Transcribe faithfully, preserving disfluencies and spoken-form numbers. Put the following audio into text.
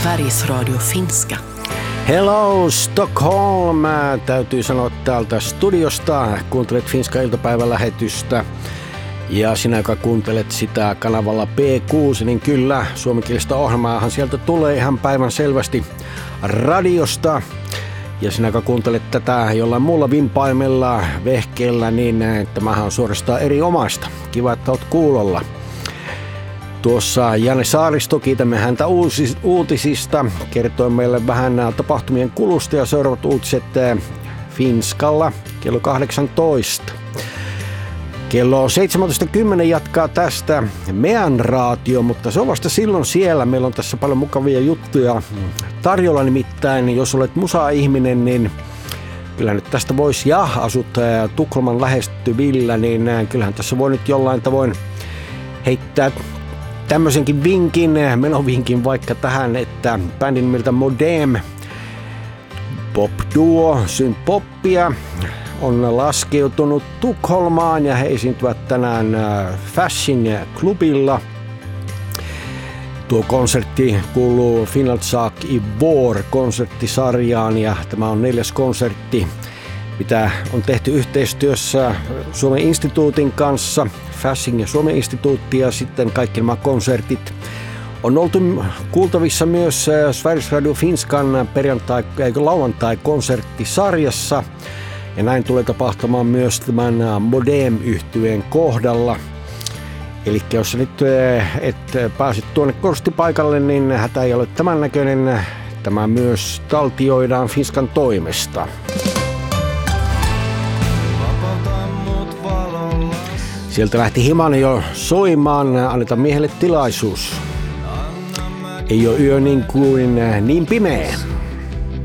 Sveriges Radio Finska. Hello Stockholm! Täytyy sanoa täältä studiosta. Kuuntelet Finska iltapäivälähetystä. Ja sinä, joka kuuntelet sitä kanavalla P kuusi, niin kyllä, suomenkielistä ohjelmaahan sieltä tulee ihan päivän selvästi radiosta. Ja sinä, joka kuuntelet tätä jollain muulla vimpaimella, vehkeellä, niin tämähän on suorastaan erinomaista. Kiva, että olet kuulolla. Tuossa Janne Saaristo, kiitämme häntä uutisista, kertoi meille vähän tapahtumien kulusta ja seuraavat uutiset Finskalla kello kahdeksantoista. Kello seitsemäntoista kymmenen jatkaa tästä meidän raatio, mutta se on vasta silloin siellä. Meillä on tässä paljon mukavia juttuja tarjolla, nimittäin jos olet musa-ihminen, niin kyllä nyt tästä voisi, ja asut Tukholman lähestyvillä, niin kyllähän tässä voi nyt jollain tavoin heittää tämmöisenkin vinkin, menovinkin vaikka tähän, että bändin nimeltä Modem, pop-duo, synth-poppia, on laskeutunut Tukholmaan ja he esiintyvät tänään Fasching Klubilla. Tuo konsertti kuuluu Finland Sak i Vår konserttisarjaan ja tämä on neljäs konsertti, mitä on tehty yhteistyössä Suomen instituutin kanssa, Fasching ja Suomen instituutti, ja sitten kaikki nämä konsertit on oltu kuultavissa myös Sveriges Radio Finskan perjantai- lauantai-konserttisarjassa. Ja näin tulee tapahtumaan myös tämän Modem-yhtyeen kohdalla. Eli jos nyt et pääse tuonne konserttipaikalle, niin hätä ei ole tämän näköinen. Tämä myös taltioidaan Finskan toimesta. Sieltä lähti hieman jo soimaan, annetaan miehelle tilaisuus. Ei ole yö niin kuin niin pimeä.